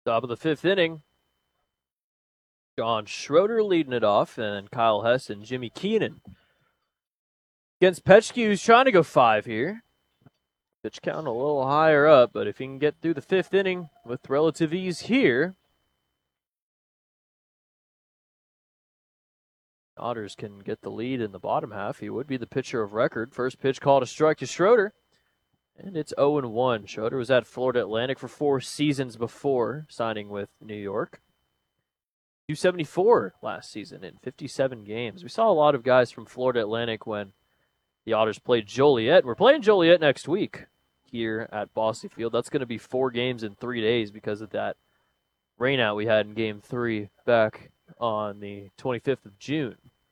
Top of the fifth inning. John Schroeder leading it off, and Kyle Hess and Jimmy Keenan. Against Petchke, who's trying to go 5 here. Pitch count a little higher up, but if he can get through the fifth inning with relative ease here, Otters can get the lead in the bottom half. He would be the pitcher of record. First pitch called a strike to Schroeder, and it's 0-1. Schroeder was at Florida Atlantic for 4 seasons before signing with New York. 274 last season in 57 games. We saw a lot of guys from Florida Atlantic when the Otters played Joliet. We're playing Joliet next week here at Bosse Field. That's going to be 4 games in 3 days because of that rainout we had in Game 3 back on the 25th of June.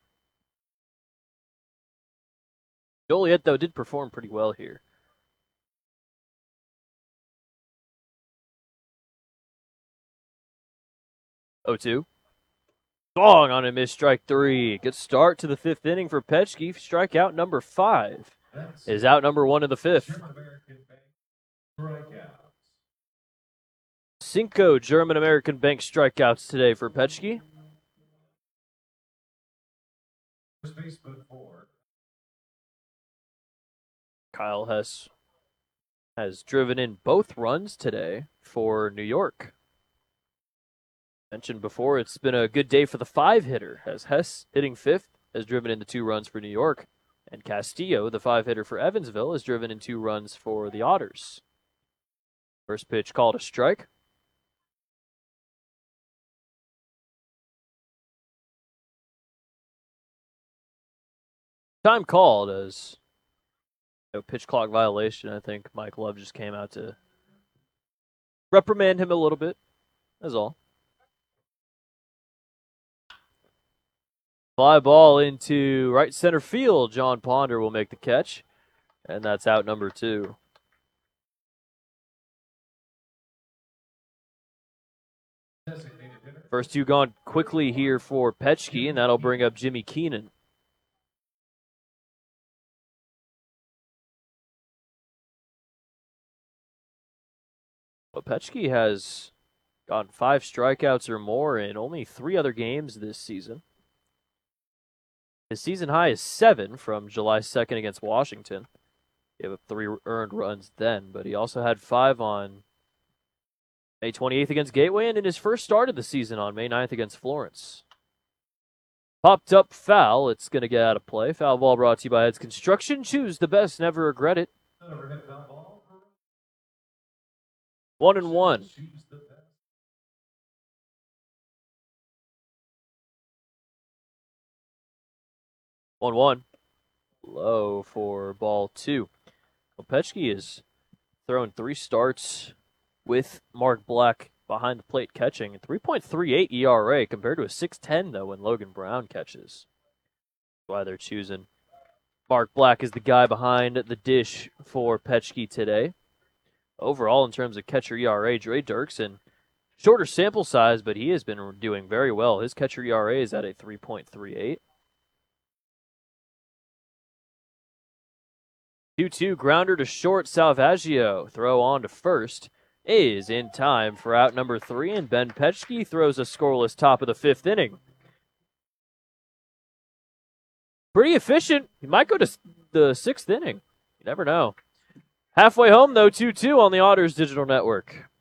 Joliet, though, did perform pretty well here. 0-2. Long on a missed strike 3. Good start to the fifth inning for Petchke. Strikeout number 5 is out number 1 in the fifth. Cinco German American Bank strikeouts today for Petchke. Kyle Hess has driven in both runs today for New York. Mentioned before, it's been a good day for the 5-hitter, as Hess, hitting 5th, has driven in the 2 runs for New York, and Castillo, the 5-hitter for Evansville, has driven in 2 runs for the Otters. First pitch called a strike. Time called as no pitch clock violation. I think Mike Love just came out to reprimand him a little bit. That's all. Fly ball into right center field. John Ponder will make the catch, and that's out number 2. First 2 gone quickly here for Petchke, and that'll bring up Jimmy Keenan. Well, Petchke has gotten 5 strikeouts or more in only 3 other games this season. His season high is 7 from July 2nd against Washington. He gave up 3 earned runs then, but he also had 5 on May 28th against Gateway and in his first start of the season on May 9th against Florence. Popped up foul. It's going to get out of play. Foul ball brought to you by Heads Construction. Choose the best, never regret it. 1-1. 1-1. Low for ball 2. Well, Petchke has thrown 3 starts with Mark Black behind the plate catching. 3.38 ERA compared to a 6.10, though, when Logan Brown catches. That's why they're choosing Mark Black as the guy behind the dish for Petchke today. Overall, in terms of catcher ERA, Dre Dirksen, shorter sample size, but he has been doing very well. His catcher ERA is at a 3.38. 2-2 grounder to short. Salvaggio. Throw on to first is in time for out number 3, and Ben Petchke throws a scoreless top of the 5th inning. Pretty efficient. He might go to the 6th inning. You never know. Halfway home, though, 2-2 on the Otters Digital Network.